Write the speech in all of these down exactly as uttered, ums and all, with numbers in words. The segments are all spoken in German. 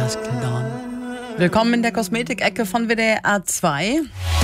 Dusk Till Dawn. Willkommen in der Kosmetik-Ecke von W D R zwei.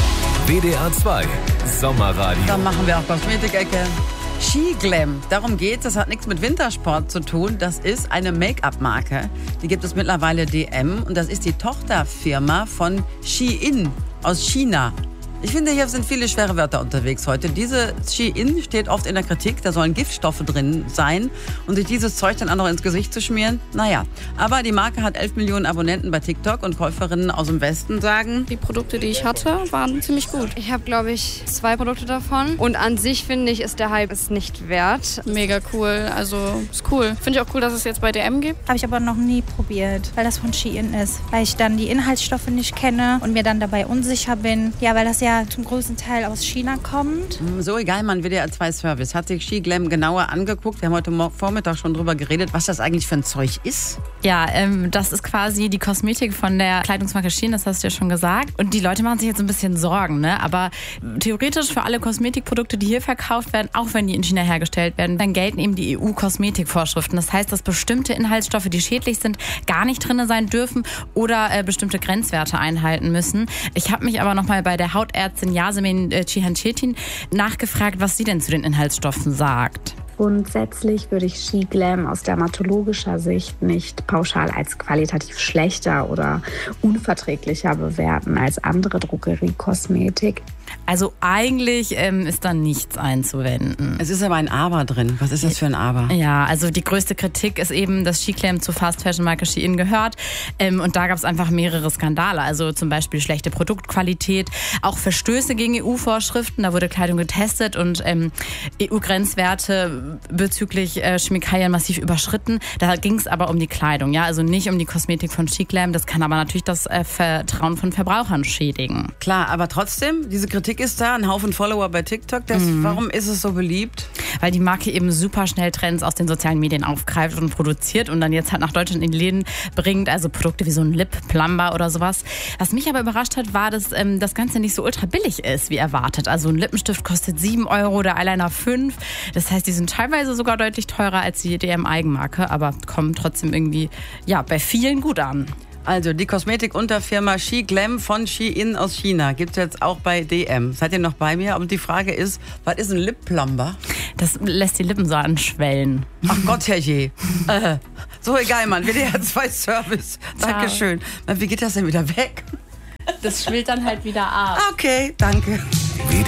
W D R zwei Sommerradio. Dann machen wir auch Kosmetik-Ecke. Skiglam, darum geht's. Das hat nichts mit Wintersport zu tun. Das ist eine Make-up-Marke. Die gibt es mittlerweile D M und das ist die Tochterfirma von Shein aus China. Ich finde, hier sind viele schwere Wörter unterwegs heute. Diese Shein steht oft in der Kritik, da sollen Giftstoffe drin sein. Und sich dieses Zeug dann auch noch ins Gesicht zu schmieren, naja. Aber die Marke hat elf Millionen Abonnenten bei TikTok und Käuferinnen aus dem Westen sagen, die Produkte, die ich hatte, waren ziemlich gut. Ich habe, glaube ich, zwei Produkte davon. Und an sich, finde ich, ist der Hype es nicht wert. Mega cool, also ist cool. Finde ich auch cool, dass es jetzt bei D M gibt. Habe ich aber noch nie probiert, weil das von Shein ist. Weil ich dann die Inhaltsstoffe nicht kenne und mir dann dabei unsicher bin. Ja, weil das ja zum größten Teil aus China kommt. So egal, man W D R zwei Service hat sich Skiglam genauer angeguckt. Wir haben heute Vormittag schon drüber geredet, was das eigentlich für ein Zeug ist. Ja, ähm, das ist quasi die Kosmetik von der Kleidungsmarke Shein, das hast du ja schon gesagt. Und die Leute machen sich jetzt ein bisschen Sorgen, ne? Aber theoretisch für alle Kosmetikprodukte, die hier verkauft werden, auch wenn die in China hergestellt werden, dann gelten eben die E U-Kosmetikvorschriften. Das heißt, dass bestimmte Inhaltsstoffe, die schädlich sind, gar nicht drin sein dürfen oder äh, bestimmte Grenzwerte einhalten müssen. Ich habe mich aber nochmal bei der Hautärztin Yasemin Cihancetin nachgefragt, was sie denn zu den Inhaltsstoffen sagt. Grundsätzlich würde ich Skiglam aus dermatologischer Sicht nicht pauschal als qualitativ schlechter oder unverträglicher bewerten als andere Drogeriekosmetik. Also eigentlich ähm, ist da nichts einzuwenden. Es ist aber ein Aber drin. Was ist das für ein Aber? Ja, also die größte Kritik ist eben, dass Skiglam zur Fast-Fashion-Marke Shein gehört. Ähm, und da gab es einfach mehrere Skandale. Also zum Beispiel schlechte Produktqualität, auch Verstöße gegen E U-Vorschriften. Da wurde Kleidung getestet und ähm, E U-Grenzwerte bezüglich äh, Chemikalien massiv überschritten. Da ging es aber um die Kleidung, ja, also nicht um die Kosmetik von Skiglam. Das kann aber natürlich das äh, Vertrauen von Verbrauchern schädigen. Klar, aber trotzdem, diese Kritik ist da, ein Haufen Follower bei TikTok. Das, mhm. Warum ist es so beliebt? Weil die Marke eben super schnell Trends aus den sozialen Medien aufgreift und produziert und dann jetzt halt nach Deutschland in die Läden bringt. Also Produkte wie so ein Lip Plumber oder sowas. Was mich aber überrascht hat, war, dass ähm, das Ganze nicht so ultra billig ist, wie erwartet. Also ein Lippenstift kostet sieben Euro, der Eyeliner fünf. Das heißt, die sind teilweise sogar deutlich teurer als die D M-Eigenmarke, aber kommen trotzdem irgendwie ja bei vielen gut an. Also die Kosmetikunterfirma Skiglam von Shein aus China gibt es jetzt auch bei D M. Seid ihr noch bei mir? Und die Frage ist, was ist ein Lip Plumber? Das lässt die Lippen so anschwellen. Ach Gott, herrje. äh, so egal, Mann. W D R zwei Service. Dankeschön. Wie geht das denn wieder weg? Das schwillt dann halt wieder ab. Okay, danke.